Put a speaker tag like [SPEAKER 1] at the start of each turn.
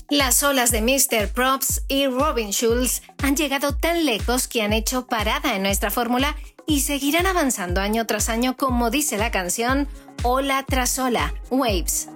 [SPEAKER 1] Las olas de Mr. Props y Robin Schulz han llegado tan lejos que han hecho parada en nuestra fórmula y seguirán avanzando año tras año como dice la canción, ola tras ola, Waves.